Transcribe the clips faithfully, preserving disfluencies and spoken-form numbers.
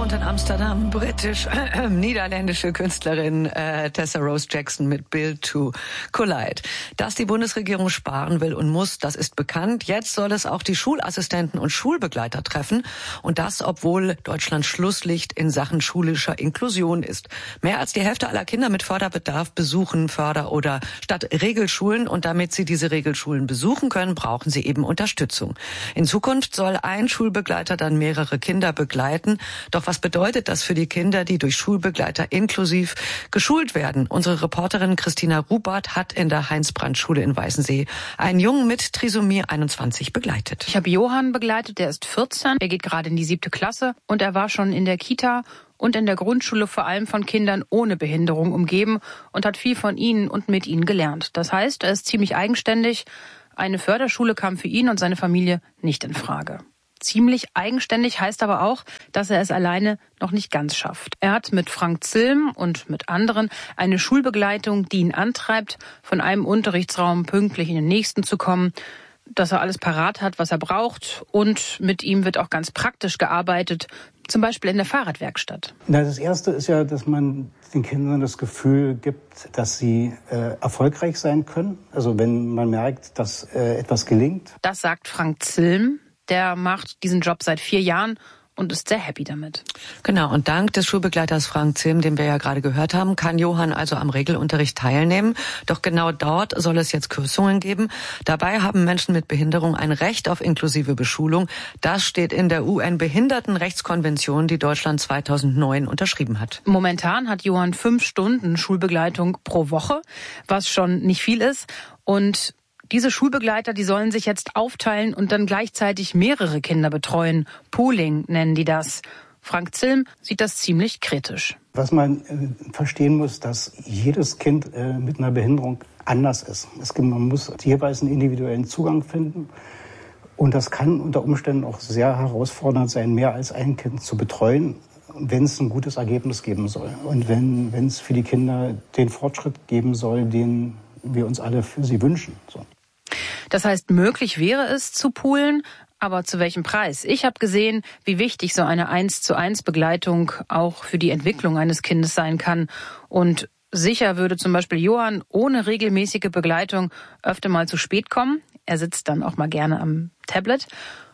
wohnt in Amsterdam, britisch-niederländische äh, Künstlerin äh, Tessa Rose Jackson mit Built to Collide. Dass die Bundesregierung sparen will und muss, das ist bekannt. Jetzt soll es auch die Schulassistenten und Schulbegleiter treffen. Und das, obwohl Deutschland Schlusslicht in Sachen schulischer Inklusion ist. Mehr als die Hälfte aller Kinder mit Förderbedarf besuchen Förder- oder Stadtregelschulen. Und damit sie diese Regelschulen besuchen können, brauchen sie eben Unterstützung. In Zukunft soll ein Schulbegleiter dann mehrere Kinder begleiten. Doch was bedeutet das für die Kinder, die durch Schulbegleiter inklusiv geschult werden? Unsere Reporterin Christina Rubart hat in der Heinz-Brandt-Schule in Weißensee einen Jungen mit Trisomie einundzwanzig begleitet. Ich habe Johann begleitet, der ist vierzehn, er geht gerade in die siebte Klasse und er war schon in der Kita und in der Grundschule vor allem von Kindern ohne Behinderung umgeben und hat viel von ihnen und mit ihnen gelernt. Das heißt, er ist ziemlich eigenständig. Eine Förderschule kam für ihn und seine Familie nicht in Frage. Ziemlich eigenständig heißt aber auch, dass er es alleine noch nicht ganz schafft. Er hat mit Frank Zilm und mit anderen eine Schulbegleitung, die ihn antreibt, von einem Unterrichtsraum pünktlich in den nächsten zu kommen, dass er alles parat hat, was er braucht. Und mit ihm wird auch ganz praktisch gearbeitet, zum Beispiel in der Fahrradwerkstatt. Na, das Erste ist ja, dass man den Kindern das Gefühl gibt, dass sie äh, erfolgreich sein können. Also wenn man merkt, dass äh, etwas gelingt. Das sagt Frank Zilm. Der macht diesen Job seit vier Jahren und ist sehr happy damit. Genau, und dank des Schulbegleiters Frank Zilm, den wir ja gerade gehört haben, kann Johann also am Regelunterricht teilnehmen. Doch genau dort soll es jetzt Kürzungen geben. Dabei haben Menschen mit Behinderung ein Recht auf inklusive Beschulung. Das steht in der U N-Behindertenrechtskonvention, die Deutschland zweitausendneun unterschrieben hat. Momentan hat Johann fünf Stunden Schulbegleitung pro Woche, was schon nicht viel ist. Und diese Schulbegleiter, die sollen sich jetzt aufteilen und dann gleichzeitig mehrere Kinder betreuen. Pooling nennen die das. Frank Zilm sieht das ziemlich kritisch. Was man äh, verstehen muss, dass jedes Kind äh, mit einer Behinderung anders ist. Es gibt, man muss jeweils einen individuellen Zugang finden. Und das kann unter Umständen auch sehr herausfordernd sein, mehr als ein Kind zu betreuen, wenn es ein gutes Ergebnis geben soll. Und wenn wenn es für die Kinder den Fortschritt geben soll, den wir uns alle für sie wünschen. So. Das heißt, möglich wäre es zu poolen, aber zu welchem Preis? Ich habe gesehen, wie wichtig so eine eins zu eins Begleitung auch für die Entwicklung eines Kindes sein kann. Und sicher würde zum Beispiel Johann ohne regelmäßige Begleitung öfter mal zu spät kommen. Er sitzt dann auch mal gerne am Tablet.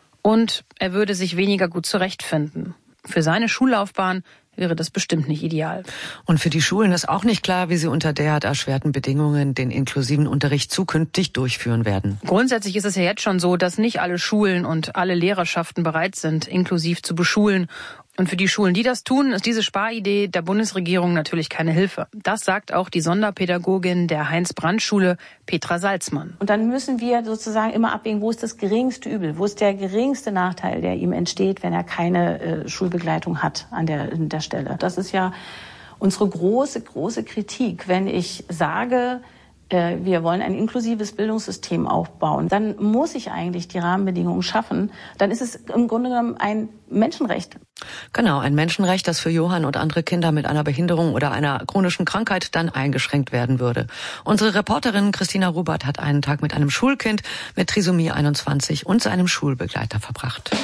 Und er würde sich weniger gut zurechtfinden. Für seine Schullaufbahn wäre das bestimmt nicht ideal. Und für die Schulen ist auch nicht klar, wie sie unter derart erschwerten Bedingungen den inklusiven Unterricht zukünftig durchführen werden. Grundsätzlich ist es ja jetzt schon so, dass nicht alle Schulen und alle Lehrerschaften bereit sind, inklusiv zu beschulen. Und für die Schulen, die das tun, ist diese Sparidee der Bundesregierung natürlich keine Hilfe. Das sagt auch die Sonderpädagogin der Heinz-Brandt-Schule, Petra Salzmann. Und dann müssen wir sozusagen immer abwägen, wo ist das geringste Übel, wo ist der geringste Nachteil, der ihm entsteht, wenn er keine äh, Schulbegleitung hat an der, an der Stelle. Das ist ja unsere große, große Kritik, wenn ich sage, wir wollen ein inklusives Bildungssystem aufbauen, dann muss ich eigentlich die Rahmenbedingungen schaffen. Dann ist es im Grunde genommen ein Menschenrecht. Genau, ein Menschenrecht, das für Johann und andere Kinder mit einer Behinderung oder einer chronischen Krankheit dann eingeschränkt werden würde. Unsere Reporterin Christina Rubart hat einen Tag mit einem Schulkind mit Trisomie einundzwanzig und seinem Schulbegleiter verbracht.